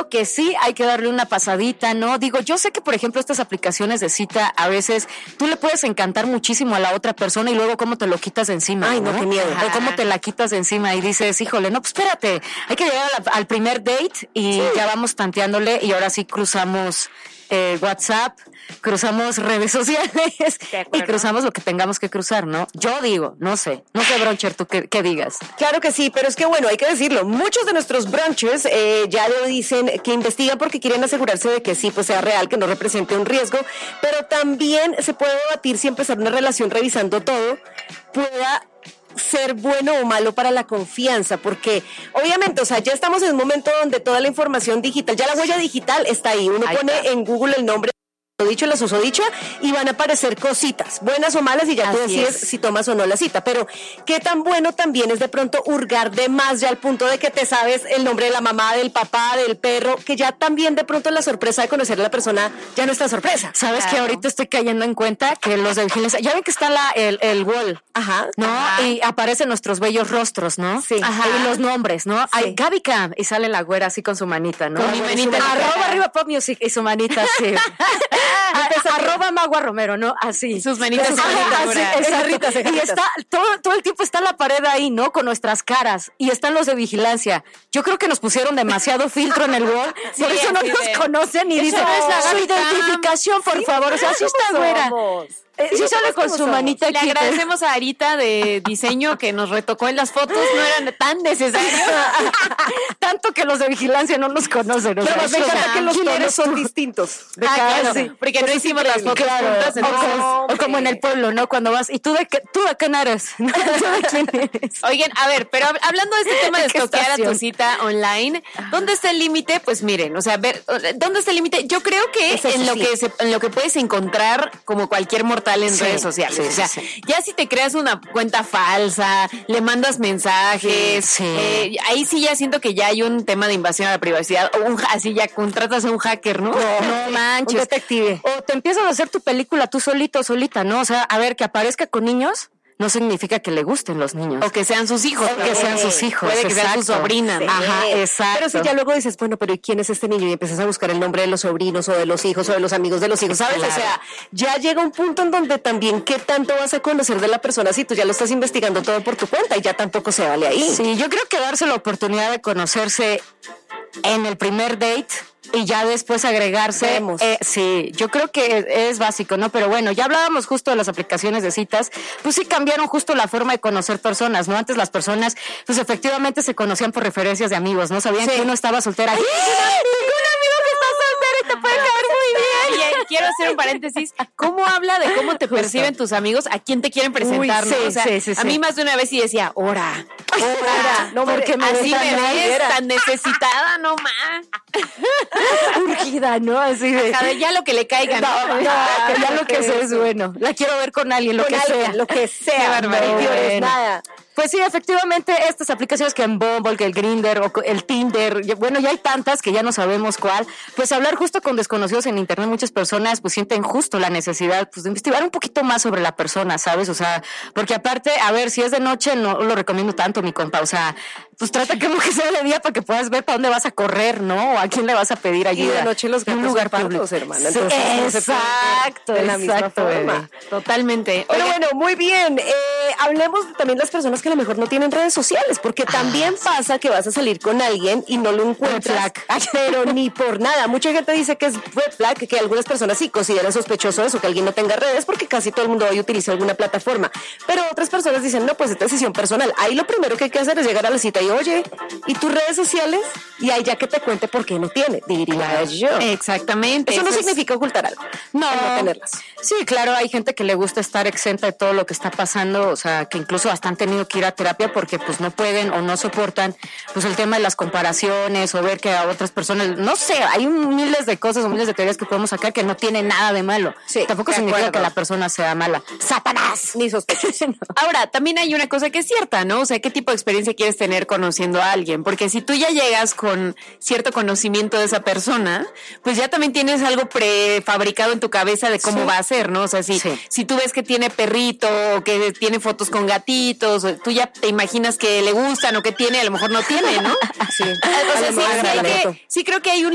creo que sí hay que darle una pasadita, ¿no? Digo, yo sé que, por ejemplo, estas aplicaciones de cita, a veces tú le puedes encantar muchísimo a la otra persona y luego cómo te lo quitas de encima. Ay, no, qué miedo. O cómo te la quitas de encima y dices, híjole, no, pues espérate, hay que llegar al primer date y ya vamos tanteándole y ahora sí cruzamos WhatsApp, cruzamos redes sociales y cruzamos lo que tengamos que cruzar, ¿no? Yo digo, no sé, Broncher, tú qué digas. Claro que sí, pero es que bueno, hay que decirlo, muchos de nuestros brunchers ya lo dicen que investigan porque quieren asegurarse de que sí, pues sea real, que no represente un riesgo, pero también se puede debatir si empezar una relación revisando todo pueda ser bueno o malo para la confianza, porque obviamente, o sea, ya estamos en un momento donde toda la información digital, ya la huella digital está ahí, uno pone en Google el nombre dicho, la susodicha, y van a aparecer cositas, buenas o malas, y ya tú decides si tomas o no la cita. Pero qué tan bueno también es de pronto hurgar de más ya al punto de que te sabes el nombre de la mamá, del papá, del perro, que ya también de pronto la sorpresa de conocer a la persona ya no es tan sorpresa. ¿Sabes que ahorita estoy cayendo en cuenta que los de vigilancia, ya ven que está el wall, ¿no? Y aparecen nuestros bellos rostros, ¿no? Sí. Y los nombres, ¿no? Sí. Hay Gaby Cam y sale la güera así con su manita, ¿no? Con mi manita. @arriba Pop Music y su manita así. @Magua Romero, ¿no? Así. Sus manitas. Y está, todo el tiempo está la pared ahí, ¿no? Con nuestras caras. Y están los de vigilancia. Yo creo que nos pusieron demasiado filtro en el wall. Por eso no nos conocen y dicen, su identificación, por favor. O sea, así está güera. Sí sale con su manita. Le agradecemos a Arita de diseño que nos retocó en las fotos, no eran tan necesarios. Tanto que los de vigilancia no nos conocen. Pero me encanta que los tonos son distintos. Claro, porque no hicimos las fotos juntas. O como en el pueblo, ¿no? Cuando vas, ¿y tú de quién eres? Oigan, a ver, pero hablando de este tema de stalkear a tu cita online, ¿dónde está el límite? Pues miren, o sea, ver, ¿dónde está el límite? Yo creo que en lo que puedes encontrar como cualquier mortal en redes sociales. O sea, ya si te creas una cuenta falsa, le mandas mensajes, ahí sí ya siento que ya hay un tema de invasión a la privacidad, o así ya contratas a un hacker, ¿no? No manches. Un detective. O te empiezas a hacer tu película tú solito, solita, ¿no? O sea, a ver, que aparezca con niños no significa que le gusten los niños. O que sean sus hijos. O que sean sus hijos. Puede que sea su sobrina. Sí. Ajá, exacto. Pero si ya luego dices, bueno, pero ¿y quién es este niño? Y empiezas a buscar el nombre de los sobrinos o de los hijos o de los amigos de los hijos, ¿sabes? Claro. O sea, ya llega un punto en donde también qué tanto vas a conocer de la persona si tú ya lo estás investigando todo por tu cuenta y ya tampoco se vale ahí. Sí, yo creo que darse la oportunidad de conocerse en el primer date y ya después agregarse. Sí, yo creo que es básico, ¿no? Pero bueno, ya hablábamos justo de las aplicaciones de citas, pues sí cambiaron justo la forma de conocer personas, ¿no? Antes las personas, pues efectivamente se conocían por referencias de amigos, ¿no? Sabían que uno estaba soltera. ¡Tengo un amigo que está soltero y te puede caer muy bien! Y quiero hacer un paréntesis. ¿Cómo habla de cómo te perciben tus amigos? ¿A quién te quieren presentar? Uy, sí, ¿no? O sea, sí. a mí más de una vez sí decía, ora. No, porque así me ves tan necesitada, no más. Urgida, ¿no? Así de ya lo que le caiga. No, ya lo que sea es bueno. La quiero ver con alguien, lo que sea. Lo que sea. Qué barbaridad. Nada. Pues sí, efectivamente, estas aplicaciones que en Bumble, que el Grindr o el Tinder, bueno, ya hay tantas que ya no sabemos cuál. Pues hablar justo con desconocidos en internet, muchas personas pues sienten justo la necesidad pues de investigar un poquito más sobre la persona, ¿sabes? O sea, porque aparte, a ver, si es de noche no lo recomiendo tanto, mi compa. O sea, pues trata que sea de día para que puedas ver para dónde vas a correr, ¿no? O a quién le vas a pedir ayuda. Y de noche los gatos un lugar son público, hermana. Sí, exacto, de la misma forma. Bebé. Totalmente. Pero bueno, muy bien. Hablemos también de las personas que a lo mejor no tienen redes sociales, porque también pasa que vas a salir con alguien y no lo encuentras, pero ni por nada. Mucha gente dice que es red flag, que algunas personas sí consideran sospechoso eso, que alguien no tenga redes, porque casi todo el mundo hoy utiliza alguna plataforma. Pero otras personas dicen, no, pues es decisión personal. Ahí lo primero que hay que hacer es llegar a la cita y, oye, ¿y tus redes sociales? Y ahí ya que te cuente por qué no tiene, diría yo. Exactamente. Eso no significa ocultar algo. No tenerlas. Sí, claro, hay gente que le gusta estar exenta de todo lo que está pasando, o sea, que incluso hasta han tenido que ir a terapia porque pues no pueden o no soportan pues el tema de las comparaciones o ver que a otras personas, no sé, hay miles de cosas o miles de teorías que podemos sacar que no tiene nada de malo. Sí, tampoco significa que la persona sea mala. ¡Satanás! Ni sospechoso. Ahora, también hay una cosa que es cierta, ¿no? O sea, ¿qué tipo de experiencia quieres tener conociendo a alguien? Porque si tú ya llegas con cierto conocimiento de esa persona, pues ya también tienes algo prefabricado en tu cabeza de cómo va a ser, ¿no? O sea, si tú ves que tiene perrito o que tiene fotos con gatitos, tú ya te imaginas que le gustan o que tiene, a lo mejor no tiene, ¿no? Sí. O sea, sí creo que hay un